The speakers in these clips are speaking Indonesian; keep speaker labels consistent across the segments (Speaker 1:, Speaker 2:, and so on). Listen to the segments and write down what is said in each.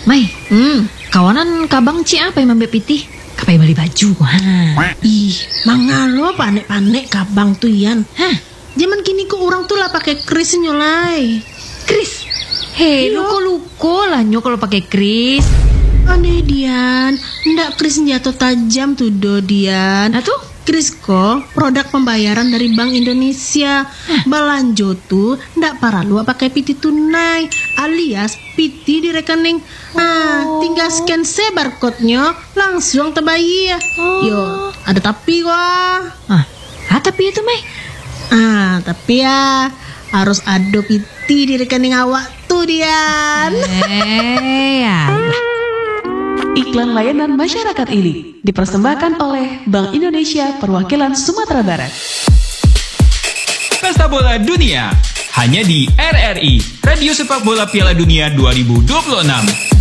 Speaker 1: Mai, kawanan kabang ci apa yang Mbak Piti? Kapai beli baju.
Speaker 2: Ih, mangalo panek-panek kabang tuh Yan.
Speaker 1: Hah,
Speaker 2: Zaman kini kok orang tuh lah pakai kris nyolai.
Speaker 1: Kris. Hei,
Speaker 2: Iya.
Speaker 1: luko lah nyo kalau pakai kris.
Speaker 2: Aneh Dian, ndak kris jatuh tajam tuh do Dian.
Speaker 1: Nah tuh,
Speaker 2: Kris kok produk pembayaran dari Bank Indonesia. Balanjo tuh ndak perlu pakai piti tunai alias piti di rekening. Tinggal scan barcode-nya langsung terbayar. Yo, ada tapi wah.
Speaker 1: tapi itu Mai.
Speaker 2: Tapi ya harus ada piti di rekening awak tuh Dian.
Speaker 1: Ya.
Speaker 3: Iklan layanan masyarakat ini dipersembahkan oleh Bank Indonesia Perwakilan Sumatera Barat.
Speaker 4: Pesta Bola Dunia hanya di RRI, Radio Sepak Bola Piala Dunia 2026.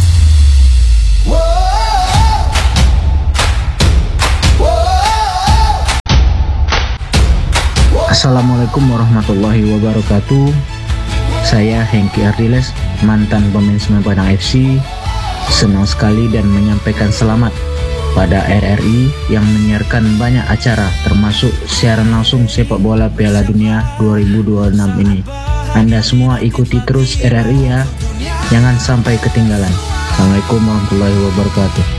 Speaker 5: Assalamualaikum warahmatullahi wabarakatuh. Saya Hengki Ardiles, mantan pemain Semen Padang FC. Senang sekali dan menyampaikan selamat pada RRI yang menyiarkan banyak acara termasuk siaran langsung sepak bola Piala Dunia 2026 ini. Anda semua ikuti terus RRI ya, jangan sampai ketinggalan. Assalamualaikum warahmatullahi wabarakatuh.